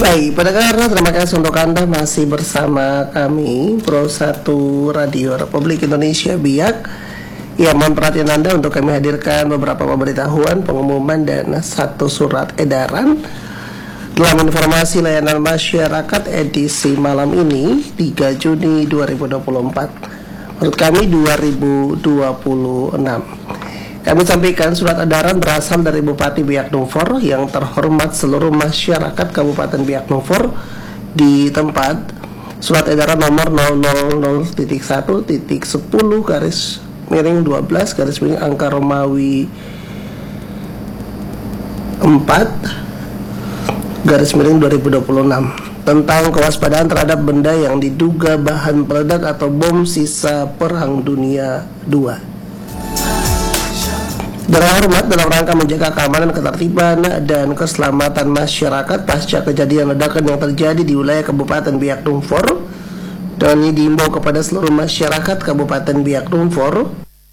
Baik, pendengar, terima kasih untuk Anda masih bersama kami Pro 1 Radio Republik Indonesia Biak yang mohon perhatian Anda untuk kami hadirkan beberapa pemberitahuan, pengumuman dan satu surat edaran dalam informasi layanan masyarakat edisi malam ini 3 Juni 2024. Menurut kami 2026. Kami sampaikan surat edaran berasal dari Bupati Biak Numfor yang terhormat seluruh masyarakat Kabupaten Biak Numfor di tempat surat edaran nomor 000.1.10/12 angka Romawi 4/2026 tentang kewaspadaan terhadap benda yang diduga bahan peledak atau bom sisa Perang Dunia II. Dengan hormat dalam rangka menjaga keamanan, ketertiban, dan keselamatan masyarakat pasca kejadian ledakan yang terjadi di wilayah Kabupaten Biak Numfor, dan ini diimbau kepada seluruh masyarakat Kabupaten Biak Numfor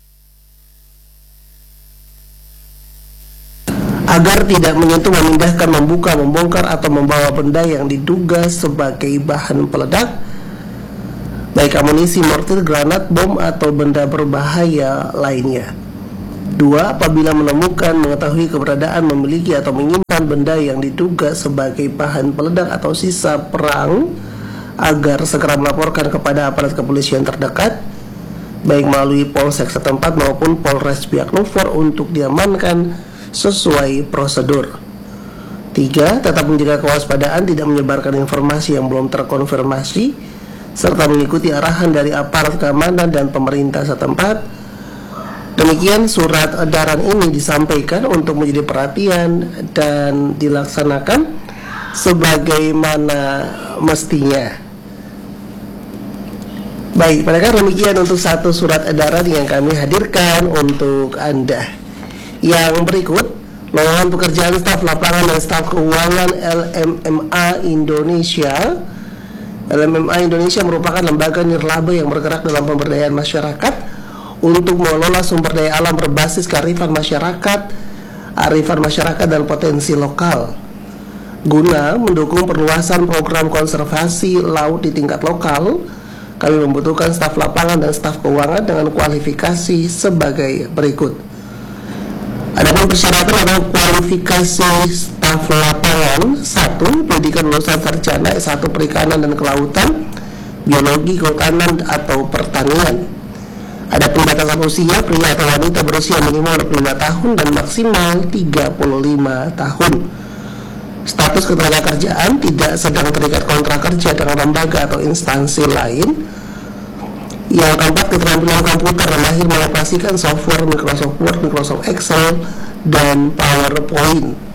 agar tidak menyentuh, memindahkan, membuka, membongkar, atau membawa benda yang diduga sebagai bahan peledak, baik amunisi, mortir, granat, bom, atau benda berbahaya lainnya. 2. Apabila menemukan, mengetahui keberadaan, memiliki, atau menyimpan benda yang diduga sebagai bahan peledak atau sisa perang, agar segera melaporkan kepada aparat kepolisian terdekat, baik melalui polsek setempat maupun Polres Biak Numfor untuk diamankan sesuai prosedur. 3. Tetap menjaga kewaspadaan, tidak menyebarkan informasi yang belum terkonfirmasi, serta mengikuti arahan dari aparat keamanan dan pemerintah setempat. Demikian surat edaran ini disampaikan untuk menjadi perhatian dan dilaksanakan sebagaimana mestinya. Baik, pendengar, demikian untuk satu surat edaran yang kami hadirkan untuk Anda. Yang berikut, lowongan pekerjaan staf lapangan dan staf keuangan LMMA Indonesia. LMMA Indonesia merupakan lembaga nirlaba yang bergerak dalam pemberdayaan masyarakat untuk mengelola sumber daya alam berbasis kearifan masyarakat, dan potensi lokal, guna mendukung perluasan program konservasi laut di tingkat lokal. Kami membutuhkan staf lapangan dan staf keuangan dengan kualifikasi sebagai berikut. Adapun persyaratan atau kualifikasi staf lapangan: 1. Pendidikan lulusan sarjana S1 Perikanan dan Kelautan, Biologi, Kehutanan, atau Pertanian. Adapun batasan usia, pria atau wanita berusia minimal 25 tahun dan maksimal 35 tahun. Status ketenagakerjaan, tidak sedang terikat kontrak kerja dengan lembaga atau instansi lain. Yang keempat, keterampilan komputer dan mahir mengoperasikan software Microsoft Word, Microsoft Excel, dan PowerPoint.